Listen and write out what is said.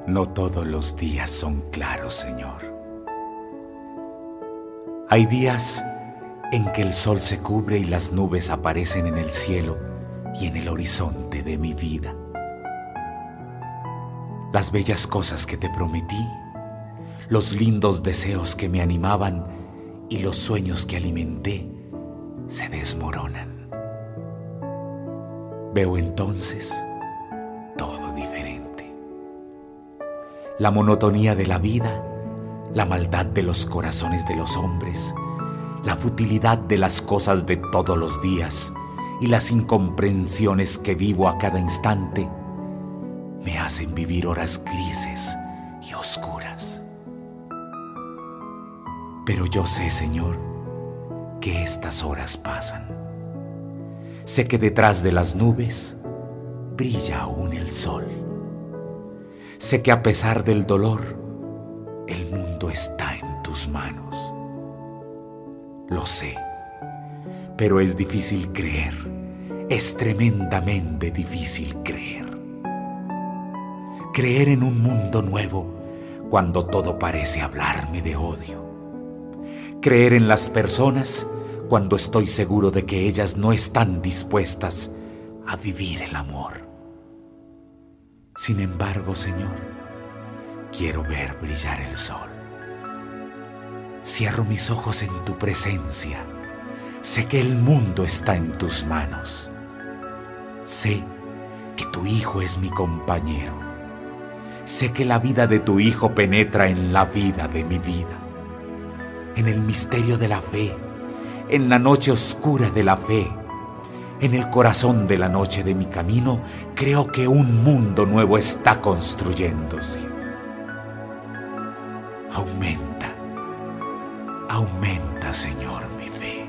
No todos los días son claros, Señor. Hay días en que el sol se cubre y las nubes aparecen en el cielo y en el horizonte de mi vida. Las bellas cosas que te prometí, los lindos deseos que me animaban y los sueños que alimenté se desmoronan. Veo entonces todo diferente. La monotonía de la vida, la maldad de los corazones de los hombres, la futilidad de las cosas de todos los días y las incomprensiones que vivo a cada instante me hacen vivir horas grises y oscuras. Pero yo sé, Señor, que estas horas pasan. Sé que detrás de las nubes brilla aún el sol. Sé que a pesar del dolor, el mundo está en tus manos. Lo sé, pero es difícil creer, es tremendamente difícil creer. Creer en un mundo nuevo cuando todo parece hablarme de odio. Creer en las personas cuando estoy seguro de que ellas no están dispuestas a vivir el amor. Sin embargo, Señor, quiero ver brillar el sol. Cierro mis ojos en tu presencia. Sé que el mundo está en tus manos. Sé que tu Hijo es mi compañero. Sé que la vida de tu Hijo penetra en la vida de mi vida. En el misterio de la fe, en la noche oscura de la fe, en el corazón de la noche de mi camino, creo que un mundo nuevo está construyéndose. Aumenta, Señor, mi fe.